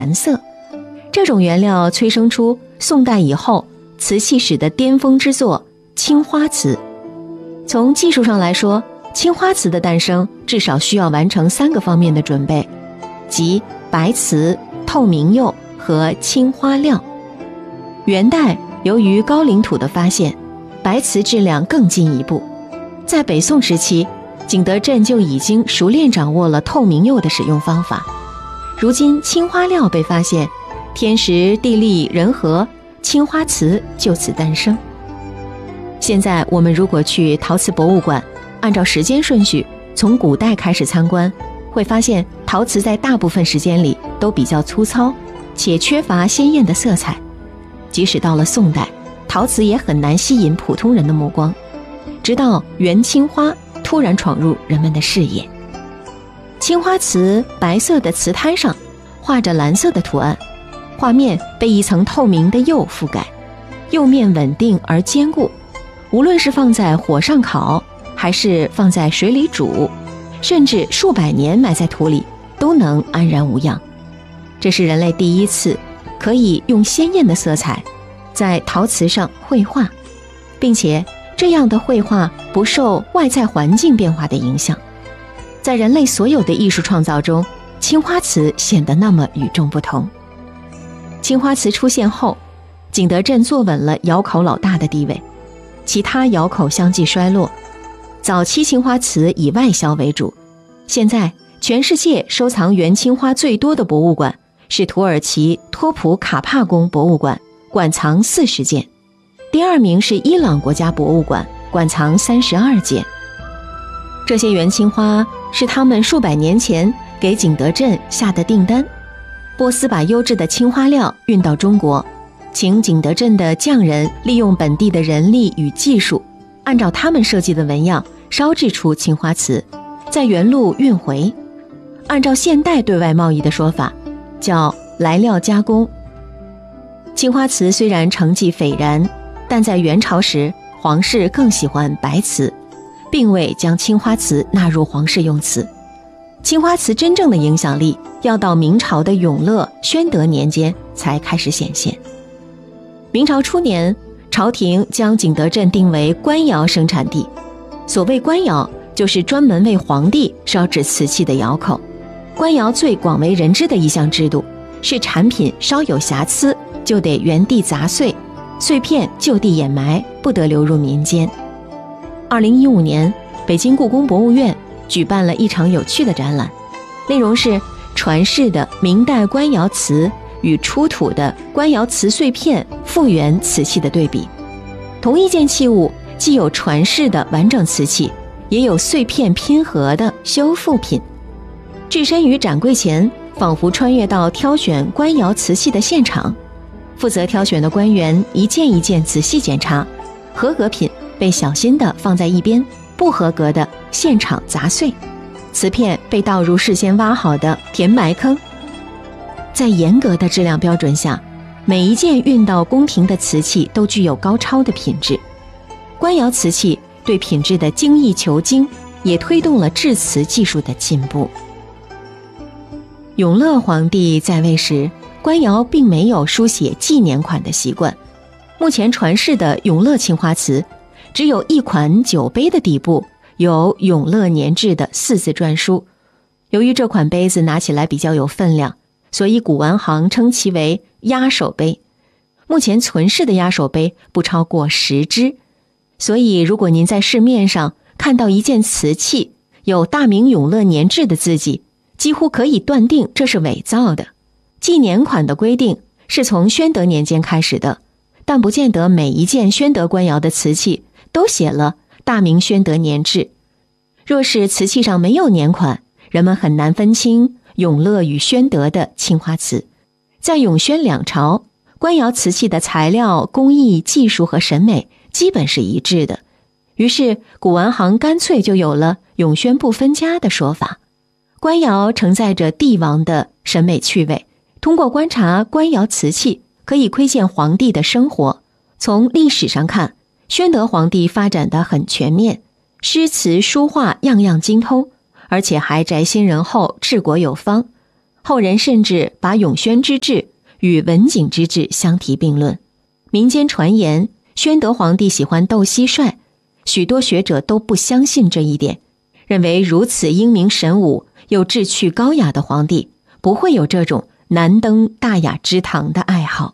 蓝色。这种原料催生出宋代以后瓷器史的巅峰之作青花瓷。从技术上来说，青花瓷的诞生至少需要完成3个方面的准备，即白瓷、透明釉和青花料。元代由于高岭土的发现，白瓷质量更进一步。在北宋时期，景德镇就已经熟练掌握了透明釉的使用方法。如今青花料被发现，天时地利人和，青花瓷就此诞生。现在我们如果去陶瓷博物馆，按照时间顺序从古代开始参观，会发现陶瓷在大部分时间里都比较粗糙，且缺乏鲜艳的色彩。即使到了宋代，陶瓷也很难吸引普通人的目光，直到元青花突然闯入人们的视野。青花瓷白色的瓷胎上画着蓝色的图案，画面被一层透明的釉覆盖，釉面稳定而坚固，无论是放在火上烤，还是放在水里煮，甚至数百年埋在土里，都能安然无恙。这是人类第一次可以用鲜艳的色彩在陶瓷上绘画，并且这样的绘画不受外在环境变化的影响。在人类所有的艺术创造中，青花瓷显得那么与众不同。青花瓷出现后，景德镇坐稳了窑口老大的地位，其他窑口相继衰落。早期青花瓷以外销为主，现在全世界收藏元青花最多的博物馆是土耳其托普卡帕宫博物馆，馆藏40件。第2名是伊朗国家博物馆，馆藏32件。这些元青花是他们数百年前给景德镇下的订单。波斯把优质的青花料运到中国，请景德镇的匠人利用本地的人力与技术，按照他们设计的纹样烧制出青花瓷，再原路运回。按照现代对外贸易的说法，叫来料加工。青花瓷虽然成绩斐然，但在元朝时，皇室更喜欢白瓷，并未将青花瓷纳入皇室用词。青花瓷真正的影响力要到明朝的永乐、宣德年间才开始显现。明朝初年，朝廷将景德镇定为官窑生产地。所谓官窑，就是专门为皇帝烧制瓷器的窑口。官窑最广为人知的一项制度是产品稍有瑕疵就得原地砸碎，碎片就地掩埋，不得流入民间。2015年，北京故宫博物院举办了一场有趣的展览，内容是传世的明代官窑瓷与出土的官窑瓷碎片复原瓷器的对比。同一件器物既有传世的完整瓷器，也有碎片拼合的修复品。置身于展柜前，仿佛穿越到挑选官窑瓷器的现场。负责挑选的官员一件一件仔细检查，合格品被小心地放在一边，不合格的现场砸碎，瓷片被倒入事先挖好的填埋坑。在严格的质量标准下，每一件运到宫廷的瓷器都具有高超的品质。官窑瓷器对品质的精益求精，也推动了制瓷技术的进步。永乐皇帝在位时，官窑并没有书写纪年款的习惯。目前传世的永乐青花瓷，只有一款酒杯的底部有永乐年制的4字篆书。由于这款杯子拿起来比较有分量，所以古玩行称其为压手杯。目前存世的压手杯不超过10只，所以如果您在市面上看到一件瓷器有大明永乐年制的字迹，几乎可以断定这是伪造的。纪年款的规定是从宣德年间开始的，但不见得每一件宣德官窑的瓷器都写了大明宣德年制。若是瓷器上没有年款，人们很难分清永乐与宣德的青花瓷。在永宣两朝，官窑瓷器的材料、工艺、技术和审美基本是一致的，于是古玩行干脆就有了永宣不分家的说法。官窑承载着帝王的审美趣味，通过观察官窑瓷器，可以窥见皇帝的生活。从历史上看，宣德皇帝发展得很全面，诗词书画样样精通，而且还宅心仁厚，治国有方。 后人甚至把永宣之治与文景之治相提并论。民间传言宣德皇帝喜欢斗蟋蟀，许多学者都不相信这一点，认为如此英明神武又志趣高雅的皇帝不会有这种难登大雅之堂的爱好。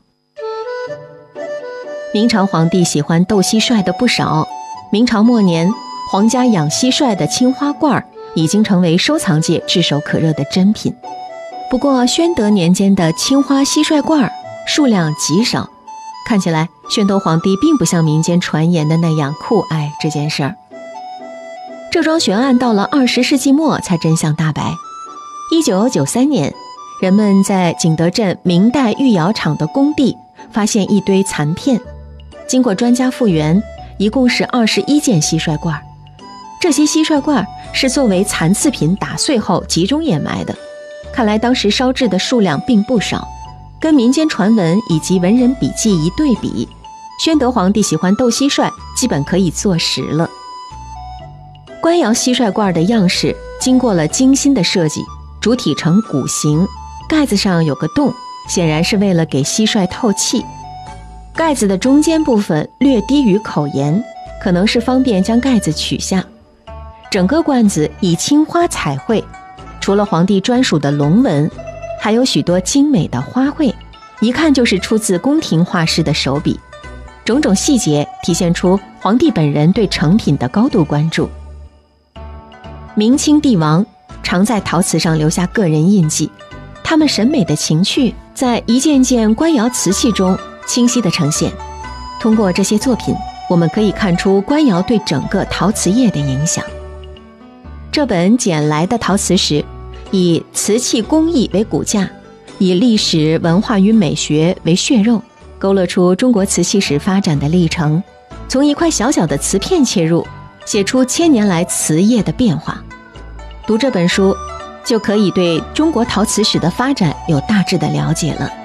明朝皇帝喜欢斗蟋蟀的不少，明朝末年皇家养蟋蟀的青花罐已经成为收藏界炙手可热的珍品。不过宣德年间的青花蟋蟀罐数量极少，看起来宣德皇帝并不像民间传言的那样酷爱这件事儿。这桩悬案到了20世纪末才真相大白。1993年，人们在景德镇明代御窑厂的工地发现一堆残片，经过专家复原，一共是21件蟋蟀罐。这些蟋蟀罐是作为残次品打碎后集中掩埋的，看来当时烧制的数量并不少。跟民间传闻以及文人笔记一对比，宣德皇帝喜欢斗蟋蟀基本可以坐实了。官窑蟋蟀罐的样式经过了精心的设计，主体呈鼓形，盖子上有个洞，显然是为了给蟋蟀透气。盖子的中间部分略低于口沿，可能是方便将盖子取下。整个罐子以青花彩绘，除了皇帝专属的龙纹，还有许多精美的花卉，一看就是出自宫廷画师的手笔。种种细节体现出皇帝本人对成品的高度关注。明清帝王常在陶瓷上留下个人印记，他们审美的情趣在一件件官窑瓷器中清晰地呈现。通过这些作品，我们可以看出官窑对整个陶瓷业的影响。这本捡来的陶瓷史以瓷器工艺为骨架，以历史文化与美学为血肉，勾勒出中国瓷器史发展的历程。从一块小小的瓷片切入，写出1000年来瓷业的变化。读这本书就可以对中国陶瓷史的发展有大致的了解了。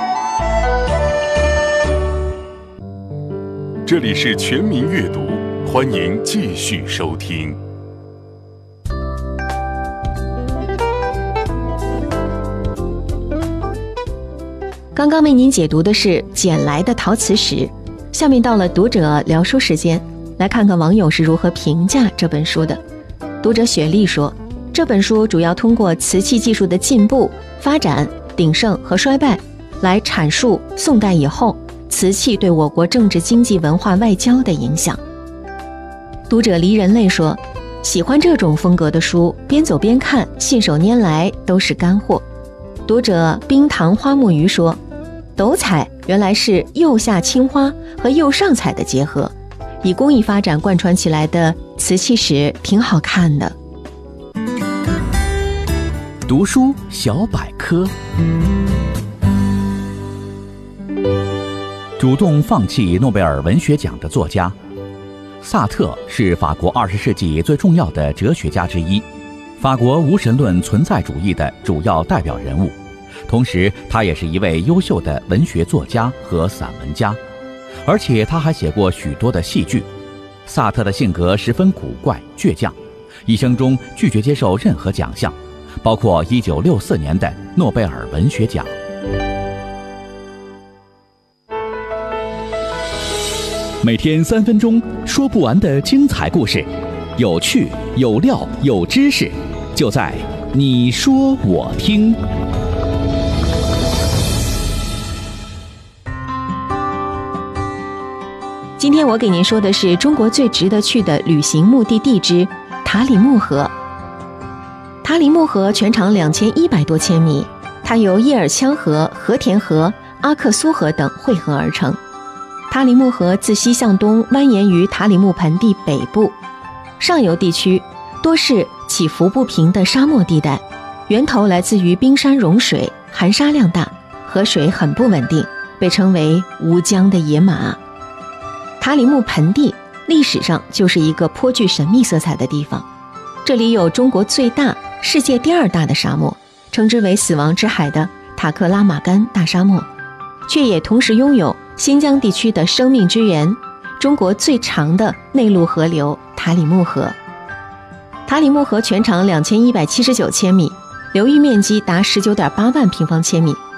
这里是全民阅读，欢迎继续收听。 刚刚为您解读的是捡来的陶瓷史，下面到了读者聊书时间，来看看网友是如何评价这本书的。读者雪莉说，这本书主要通过瓷器技术的进步、发展、鼎盛和衰败，来阐述宋代以后瓷器对我国政治、经济、文化、外交的影响。读者离人类说，喜欢这种风格的书，边走边看，信手拈来都是干货。读者冰糖花木鱼说，斗彩原来是釉下青花和釉上彩的结合，以工艺发展贯穿起来的瓷器史挺好看的。 读书小百科。主动放弃诺贝尔文学奖的作家萨特是法国20世纪最重要的哲学家之一，法国无神论存在主义的主要代表人物，同时他也是一位优秀的文学作家和散文家，而且他还写过许多的戏剧。萨特的性格十分古怪倔强，一生中拒绝接受任何奖项，包括1964年的诺贝尔文学奖。每天3分钟，说不完的精彩故事，有趣有料有知识，就在你说我听。 今天我给您说的是中国最值得去的旅行目的地之塔里木河。塔里木河全长2100多千米，它由叶尔羌河、和田河、阿克苏河等汇合而成。塔里木河自西向东蜿蜒于塔里木盆地北部，上游地区多是起伏不平的沙漠地带，源头来自于冰山融水，含沙量大，河水很不稳定，被称为吴江的野马。塔里木盆地历史上就是一个颇具神秘色彩的地方，这里有中国最大、世界第2大的沙漠，称之为死亡之海的塔克拉玛干大沙漠，却也同时拥有新疆地区的生命之源，中国最长的内陆河流塔里木河。塔里木河全长2179千米， 流域面积达19.8万平方千米，